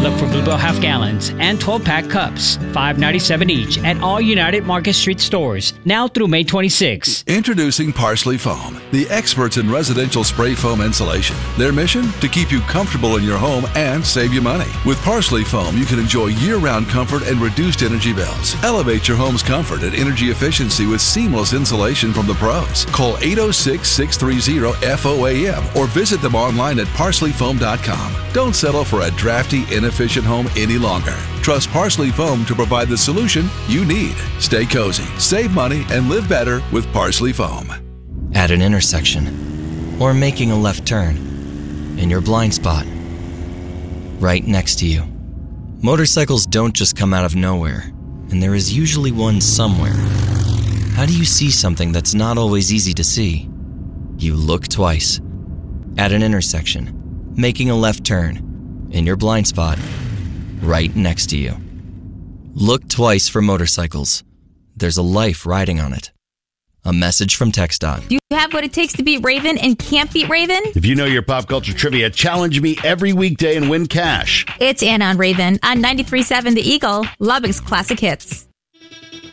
Look for Bluebell half gallons and 12-pack cups, $5.97 each at all United Market Street stores, now through May 26. Introducing Parsley Foam, the experts in residential spray foam insulation. Their mission? To keep you comfortable in your home and save you money. With Parsley Foam, you can enjoy year-round comfort and reduced energy bills. Elevate your home's comfort and energy efficiency with seamless insulation from the pros. Call 806-630-FOAM or visit them online at parsleyfoam.com. Don't settle for a drafty, inefficient home any longer. Trust Parsley Foam to provide the solution you need. Stay cozy, save money, and live better with Parsley Foam. At an intersection, or making a left turn, in your blind spot, right next to you. Motorcycles don't just come out of nowhere, and there is usually one somewhere. How do you see something that's not always easy to see? You look twice. At an intersection, making a left turn, in your blind spot, right next to you. Look twice for motorcycles. There's a life riding on it. A message from TxDOT. Do you have what it takes to beat Raven and can't beat Raven? If you know your pop culture trivia, challenge me every weekday and win cash. It's Anna on Raven on 93.7 The Eagle, Lubbock's Classic Hits.